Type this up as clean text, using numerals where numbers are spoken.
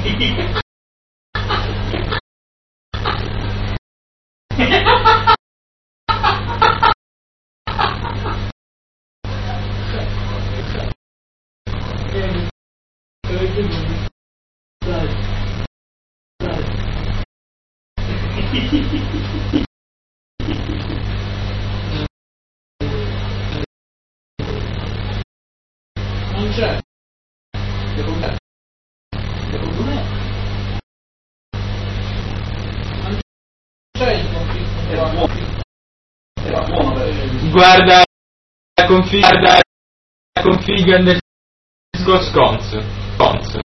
Non c'è. Secondo me non c'è il conflitto. Era buono. Guarda la config nel Cisco Sconce.